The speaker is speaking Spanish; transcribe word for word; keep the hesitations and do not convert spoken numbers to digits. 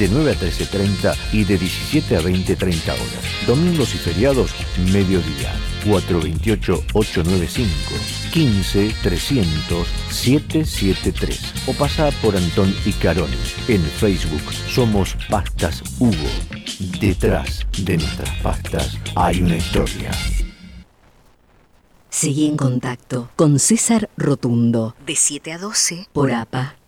de nueve a trece treinta y de diecisiete a veinte treinta horas. Domingos y feriados, mediodía. cuatro dos ocho, ocho nueve cinco, quince trescientos, setecientos setenta y tres. O pasa por Antón y Carón. En Facebook somos Pastas Hugo. Detrás de nuestras pastas hay una historia. Seguí en contacto con César Rotundo, de siete a doce por A P A.